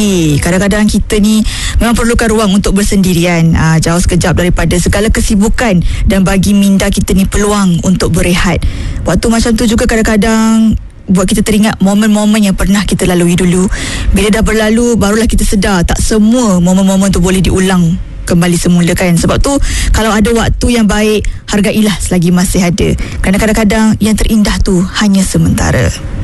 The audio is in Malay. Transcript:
Kadang-kadang kita ni memang perlukan ruang untuk bersendirian, jauh sekejap daripada segala kesibukan, dan bagi minda kita ni peluang untuk berehat. Waktu macam tu juga kadang-kadang buat kita teringat momen-momen yang pernah kita lalui dulu. Bila dah berlalu, barulah kita sedar tak semua momen-momen tu boleh diulang kembali semula kan. Sebab tu kalau ada waktu yang baik, hargailah selagi masih ada. Kerana kadang-kadang yang terindah tu hanya sementara.